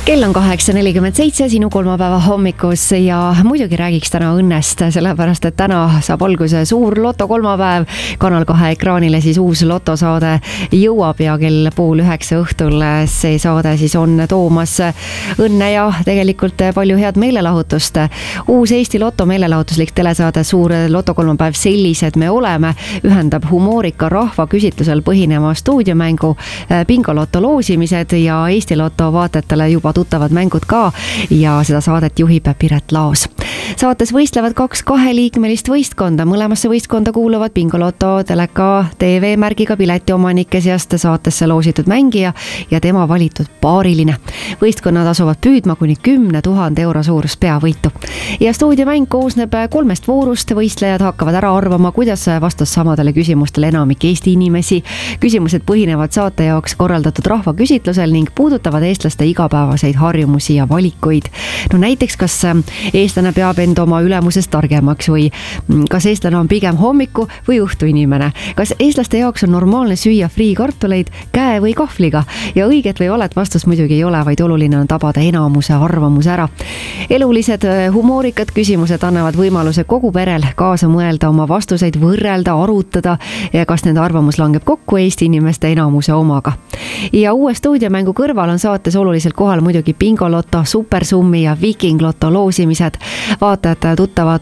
Kell on 8.47 sinu kolmapäeva hommikus ja muidugi räägiks täna õnnest, sellepärast et täna saab alguse suur Loto kolmapäev. Kanal 2 ekraanile siis uus lotosaade jõuab ja kell 8:30 õhtul see saade siis on toomas õnne ja tegelikult palju head meelelahutust. Uus Eesti Loto meelelahutuslik telesaade Suur Loto kolmapäev sellised me oleme ühendab humoorika rahvaküsitlusel põhineva stuudiomängu Bingo Loto loosimised ja Eesti Loto vaatajatele juba tuttavad mängud ka ja seda saadet juhib Piret Laos. Saates võistlevad 2 kaheliikmelist võistkonda. Mõlemasse võistkonda kuuluvad Bingo Loto teleka TV märgiga pileti omanike seast saatesse loositud mängija ja tema valitud paariline. Võistkonnad asuvad püüdma kuni 10 000 euro suurust peavõitu. Ja stuudiomäng koosneb 3 voorust. Võistlejad hakkavad ära arvama, kuidas vastas samadele küsimustele enamik Eesti inimesi. Küsimused põhinevad saate jaoks korraldatud rahvaküsitlusel ning puudutavad eestlaste igapäevaseid harjumusi ja valikuid. No näiteks, kas eestlane peab end oma ülemusest targemaks või kas eestlane on pigem hommiku või õhtu inimene? Kas eestlaste jaoks on normaalne süüa friikartuleid käe või kahvliga? Ja õiget või valet vastust muidugi ei ole, vaid oluline on tabada enamuse arvamus ära. Elulised humoorikad küsimused annavad võimaluse kogu perel kaasa mõelda, oma vastuseid võrrelda, arutada ja kas nende arvamus langeb kokku Eesti inimeste enamuse omaga. Ja uue stuudiomängu kõrval on saates oluliselt kohal muidugi Bingo Loto, Supersummi ja Viking Loto loosimised. Vaatajate tuttava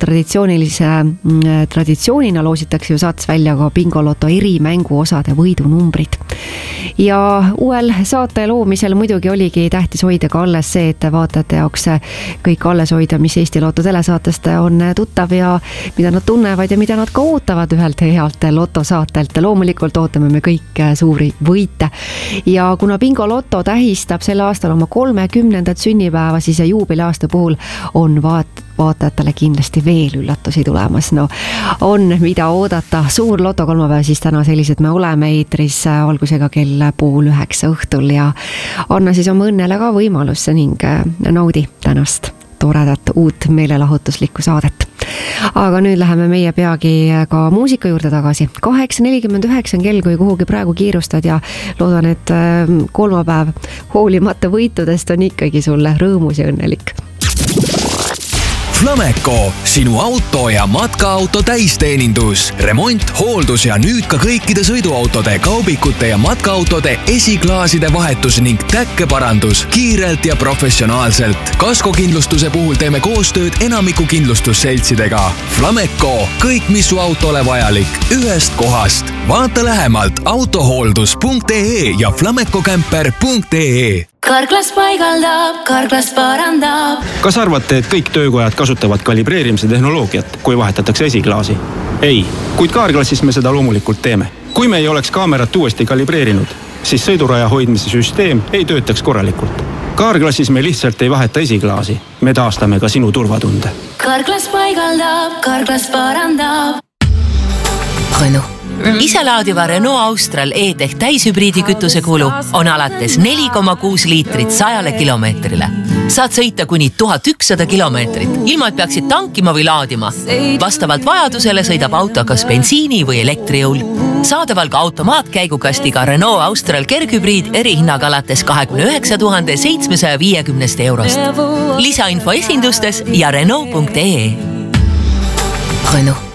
traditsioonina loositakse ju saates välja ka Bingo Loto eri mänguosade võidunumbrid. Ja uuel saate loomisel muidugi oligi tähtis hoida ka alles see, et vaatajate jaoks kõik alles hoida, mis Eesti Loto telesaatest on tuttav ja mida nad tunnevad ja mida nad ka ootavad ühelt healt lotosaatelt. Loomulikult ootame me kõik suuri võite. Ja kuna Bingo Loto tähistab sel aastal oma 30. sünnipäeva, siis juubeliaasta puhul on vaatajatele kindlasti veel üllatusi tulemas. No, on mida oodata. Suur Loto kolmapäev siis täna sellised me oleme eetris algusega kell 8:30 õhtul ja anna siis oma õnnele ka võimalusse ning naudi tänast toredat uut meelelahutuslikku saadet. Aga nüüd läheme meie peagi ka muusika juurde tagasi. 8.49 kell, kui kuhugi praegu kiirustad ja loodan, et kolmapäev hoolimata võitudest on ikkagi sulle rõõmus ja õnnelik. Flameco, sinu auto ja matkaauto täisteenindus, remont, hooldus ja nüüd ka kõikide sõiduautode, kaubikute ja matkaautode esiklaaside vahetus ning täkkeparandus kiirelt ja professionaalselt. Kaskokindlustuse puhul teeme koostööd enamiku kindlustusseltsidega. Flameco, kõik mis su autole vajalik, ühest kohast. Vaata lähemalt autohooldus.ee ja flamecocamper.ee. Karklas paigaldab, Karklas parandab. Kas arvate, et kõik töökojad kasutavad kalibreerimise tehnoloogiat, kui vahetatakse esiklaasi? Ei, kuid Karklassis me seda loomulikult teeme. Kui me ei oleks kaamerat uuesti kalibreerinud, siis sõiduraja hoidmise süsteem ei töötaks korralikult. Karklassis me lihtsalt ei vaheta esiklaasi. Me taastame ka sinu turvatunde. Karklas paigaldab, Karklas parandab. Renault. Iselaadiva Renault Austral E-Tech täishübriidi kütuse kulu on alates 4,6 liitrit 100 kilomeetrile. Saad sõita kuni 1100 kilomeetrit, ilma et peaksid tankima või laadima. Vastavalt vajadusele sõidab auto kas bensiini või elektrijõul. Saadaval ka automaatkäigukastiga Renault Austral kerghübriid erihinnaga alates 29 750 eurost. Lisainfo esindustes ja Renault.ee. Renault.